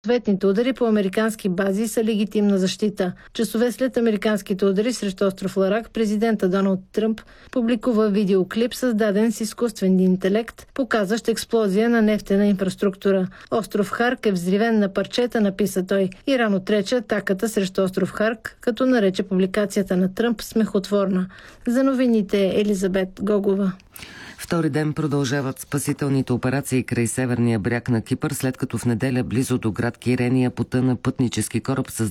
Ответните удари по американски бази са легитимна защита. Часове след американските удари срещу остров Ларак, президента Доналд Тръмп публикува видеоклип, създаден с изкуствен интелект, показващ експлозия на нефтена инфраструктура. Остров Харк е взривен на парчета, написа той. Иран отрече атаката срещу остров Харк, като нарече публикацията на Тръмп смехотворна. За новините Елизабет Гогова. Втори ден продължават спасителните операции край северния бряг на Кипър, след като в неделя близо до град Кирения потъна пътнически кораб с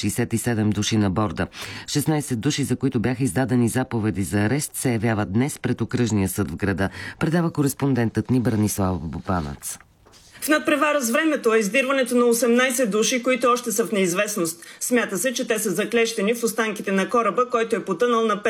267 души на борда. 16 души, за които бяха издадени заповеди за арест, се явяват днес пред окръжния съд в града. Предава кореспондентът ни Бранислава Бобанец. В надпревара с времето е издирването на 18 души, които още са в неизвестност. Смята се, че те са заклещени в останките на кораба, който е потънал на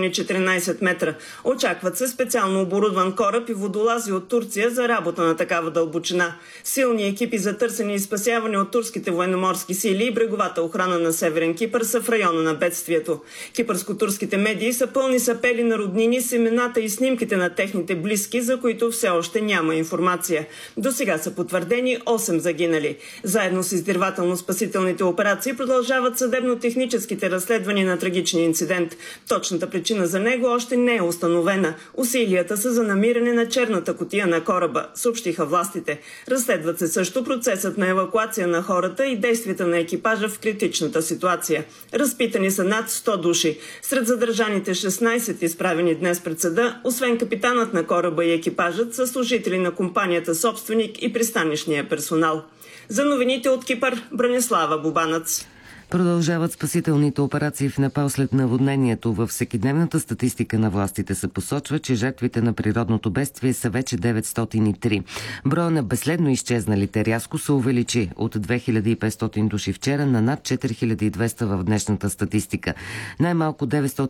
514 метра. Очакват се специално оборудван кораб и водолази от Турция за работа на такава дълбочина. Силни екипи за търсене и спасяване от турските военноморски сили и бреговата охрана на Северен Кипър са в района на бедствието. Кипърско-турските медии са пълни с апели на роднини с имената и снимките на техните близки, за които все още няма информация. До сега са потвърдени 8 загинали. Заедно с издирвателно-спасителните операции продължават съдебно-техническите разследвания на трагичния инцидент. Точната причина за него още не е установена. Усилията са за намиране на черната кутия на кораба, съобщиха властите. Разследват се също процесът на евакуация на хората и действията на екипажа в критичната ситуация. Разпитани са над 100 души. Сред задържаните 16 изправени днес пред съда, освен капитанът на кораба и екипажът, са служители на компанията собственик и пристанищния персонал. За новините от Кипър, Бранислава Бобанец. Продължават спасителните операции в Непал след наводнението. Във всекидневната статистика на властите се посочва, че жертвите на природното бедствие са вече 903. Броя на безследно изчезналите рязко се увеличи от 2500 души вчера на над 4200 в днешната статистика. Най-малко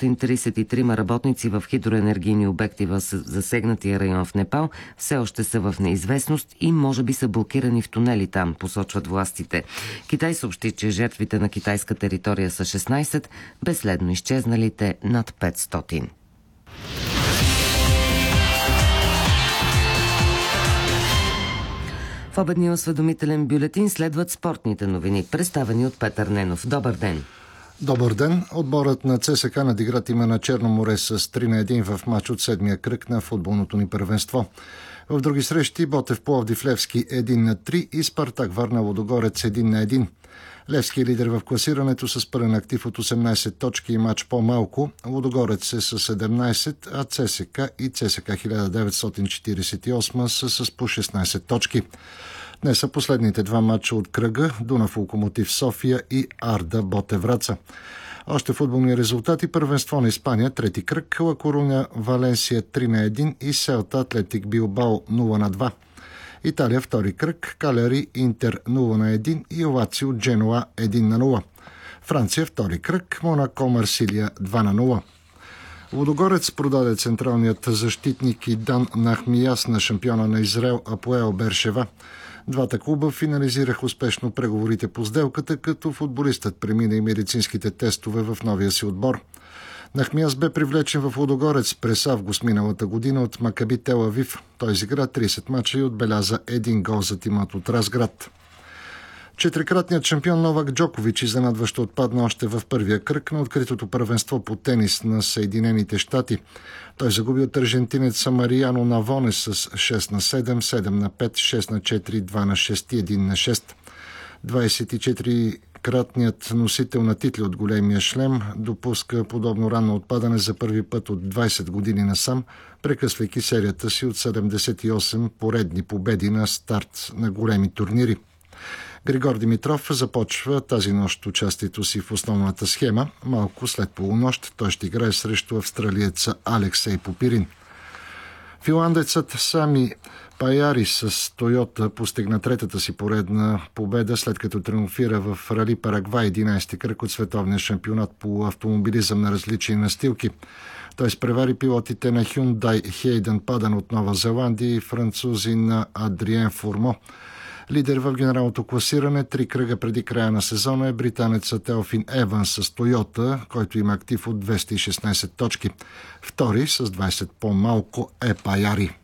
933 работници в хидроенергийни обекти в засегнатия район в Непал все още са в неизвестност и може би са блокирани в тунели там, посочват властите. Китай съобщи, че жертвите на китайска територия са 16, безследно изчезналите над 500. В обедния осведомителен бюлетин следват спортните новини, представени от Петър Ненов. Добър ден! Добър ден! Отборът на ЦСКА надигра тима на Черно море с 3-1 в матч от седмия кръг на футболното ни първенство. В други срещи Ботев Пловдив Левски 1-3 и Спартак Варна Лудогорец 1-1. Левски е лидер в класирането с пълен актив от 18 точки и матч по-малко. Лудогорец е с 17, а ЦСКА и ЦСКА 1948 са с по 16 точки. Днес са последните два матча от кръга – Дунав Локомотив София и Арда Ботев Враца. Още футболни резултати: първенство на Испания, трети кръг, Ла Коруня Валенсия 3-1 и Селта Атлетик Билбао 0-2. Италия втори кръг, Калери Интер 0-1 и Лацио Дженуа 1-0. Франция втори кръг, Монако Марсилия 2-0. Лудогорец продаде централният защитник Идан Нахмияс на шампиона на Израел Апоел Бершева. Двата клуба финализираха успешно преговорите по сделката, като футболистът премина и медицинските тестове в новия си отбор. Нахмияс бе привлечен в Лудогорец през август миналата година от Макаби Тел Авив. Той изигра 30 мача и отбеляза един гол за тимът от Разград. Четирикратният шампион Новак Джокович изненадващо отпадна още в първия кръг на откритото първенство по тенис на Съединените щати. Той загуби от аржентинеца Мариано Навоне с 6-7, 7-5, 6-4, 2-6 и 1-6. 24-кратният носител на титли от големия шлем допуска подобно ранно отпадане за първи път от 20 години насам, прекъсвайки серията си от 78 поредни победи на старт на големи турнири. Григор Димитров започва тази нощ участието си в основната схема. Малко след полунощ той ще играе срещу австралиеца Алексей Попирин. Финландецът Сами Паяри с Тойота постигна третата си поредна победа, след като триумфира в Рали Парагвай 11-ти кръг от световния шампионат по автомобилизъм на различни настилки. Той изпревари пилотите на Hyundai Хейден Падан от Нова Зеландия и французи на Адриен Фурмо. Лидер в генералното класиране 3 кръга преди края на сезона е британецът Теофин Еванс с Тойота, който има актив от 216 точки. Втори с 20 по-малко е Паяри.